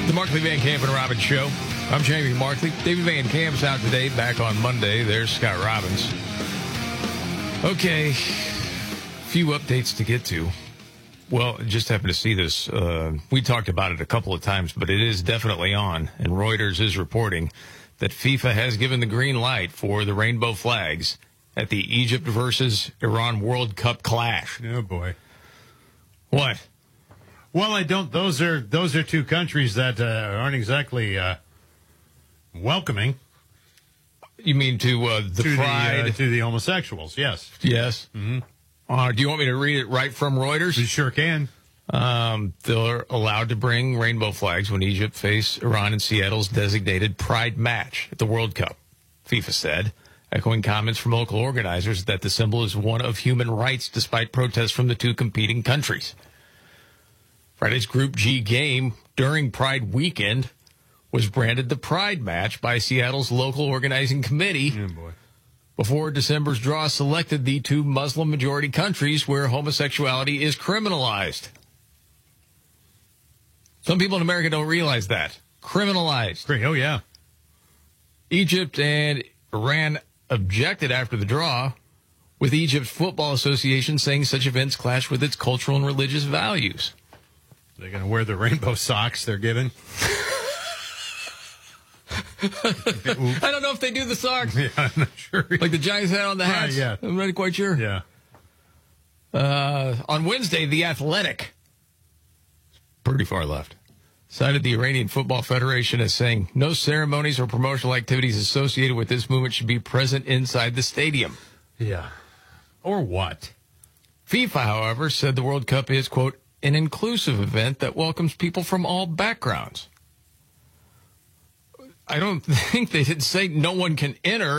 The Markley, Van Camp, and Robbins Show. I'm Jamie Markley. David Van Camp's out today, back on Monday. There's Scott Robbins. Okay, few updates to get to. Well, just happened to see this. We talked about it a couple of times, but it is definitely on. And Reuters is reporting that FIFA has given the green light for the rainbow flags at the Egypt versus Iran World Cup clash. Oh, boy. What? Well, I don't. Those are two countries that aren't exactly welcoming. You mean to the pride? To the homosexuals, yes. Yes. Mm-hmm. Do you want me to read it right from Reuters? You sure can. They're allowed to bring rainbow flags when Egypt face Iran in Seattle's designated Pride match at the World Cup, FIFA said, echoing comments from local organizers that the symbol is one of human rights despite protests from the two competing countries. Friday's Group G game during Pride weekend was branded the Pride match by Seattle's local organizing committee. Oh, boy. Before December's draw selected the two Muslim-majority countries where homosexuality is criminalized. Some people in America don't realize that. Criminalized. Great. Oh, yeah. Egypt and Iran objected after the draw, with Egypt's Football Association saying such events clash with its cultural and religious values. They're going to wear the rainbow socks they're given. I don't know if they do the socks. Yeah, I'm not sure. Like the Giants had on the hats? Yeah. I'm not quite sure. Yeah. On Wednesday, The Athletic, pretty far left, cited the Iranian Football Federation as saying no ceremonies or promotional activities associated with this movement should be present inside the stadium. Yeah. Or what? FIFA, however, said the World Cup is, quote, an inclusive event that welcomes people from all backgrounds. I don't think they did say no one can enter.